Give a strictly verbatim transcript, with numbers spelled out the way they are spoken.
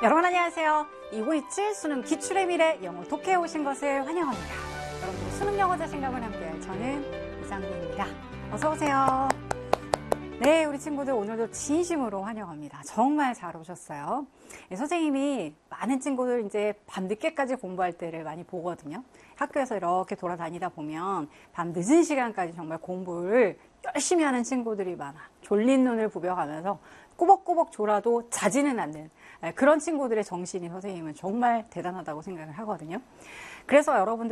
여러분 안녕하세요. 이천이십칠 수능 기출의 미래 영어 독해에 오신 것을 환영합니다. 여러분들 수능 영어 자신감을 함께할 저는 이상미입니다. 어서 오세요. 네, 우리 친구들 오늘도 진심으로 환영합니다. 정말 잘 오셨어요. 네, 선생님이 많은 친구들 이제 밤 늦게까지 공부할 때를 많이 보거든요. 학교에서 이렇게 돌아다니다 보면 밤 늦은 시간까지 정말 공부를 열심히 하는 친구들이 많아. 졸린 눈을 부벼가면서 꾸벅꾸벅 졸아도 자지는 않는 그런 친구들의 정신이 선생님은 정말 대단하다고 생각을 하거든요. 그래서 여러분들